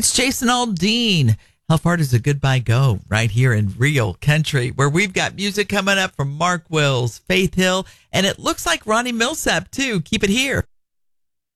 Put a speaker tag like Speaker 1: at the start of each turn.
Speaker 1: It's Jason Aldean. How far does a goodbye go? Right here in Real Country, where we've got music coming up from Mark Wills, Faith Hill, and it looks like Ronnie Millsap, too. Keep it here.